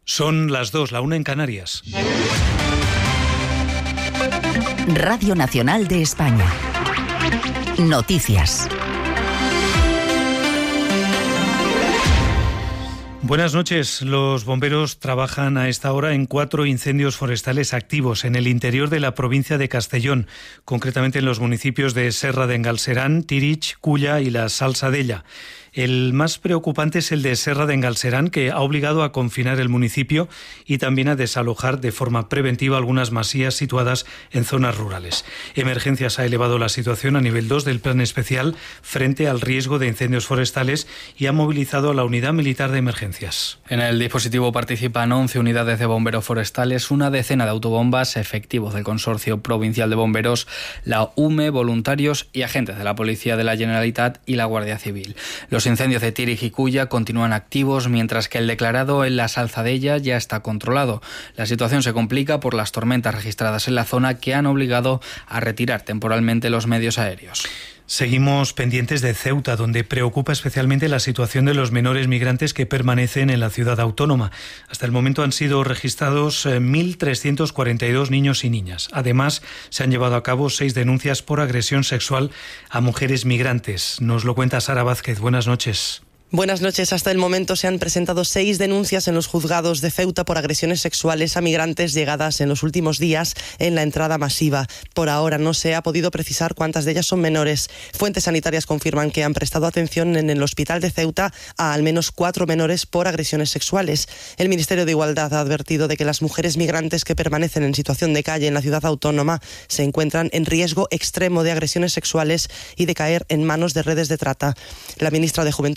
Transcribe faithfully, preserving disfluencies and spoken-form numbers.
Son las dos, la una en Canarias. Radio Nacional de España. Noticias. Buenas noches. Los bomberos trabajan a esta hora en cuatro incendios forestales activos en el interior de la provincia de Castellón, concretamente en los municipios de Serra de Engalserán, Tirich, Culla y la Salsadella. El más preocupante es el de Serra de Engalserán, que ha obligado a confinar el municipio y también a desalojar de forma preventiva algunas masías situadas en zonas rurales. Emergencias ha elevado la situación a nivel dos del plan especial frente al riesgo de incendios forestales y ha movilizado a la unidad militar de emergencias. En el dispositivo participan once unidades de bomberos forestales, una decena de autobombas, efectivos del Consorcio Provincial de Bomberos, la U M E, voluntarios y agentes de la Policía de la Generalitat y la Guardia Civil. Los Los incendios de Tirich y Culla continúan activos, mientras que el declarado en la Salzadella ya está controlado. La situación se complica por las tormentas registradas en la zona, que han obligado a retirar temporalmente los medios aéreos. Seguimos pendientes de Ceuta, donde preocupa especialmente la situación de los menores migrantes que permanecen en la ciudad autónoma. Hasta el momento han sido registrados mil trescientos cuarenta y dos niños y niñas. Además, se han llevado a cabo seis denuncias por agresión sexual a mujeres migrantes. Nos lo cuenta Sara Vázquez. Buenas noches. Buenas noches. Hasta el momento se han presentado seis denuncias en los juzgados de Ceuta por agresiones sexuales a migrantes llegadas en los últimos días en la entrada masiva. Por ahora no se ha podido precisar cuántas de ellas son menores. Fuentes sanitarias confirman que han prestado atención en el hospital de Ceuta a al menos cuatro menores por agresiones sexuales. El Ministerio de Igualdad ha advertido de que las mujeres migrantes que permanecen en situación de calle en la ciudad autónoma se encuentran en riesgo extremo de agresiones sexuales y de caer en manos de redes de trata. La ministra de Juventud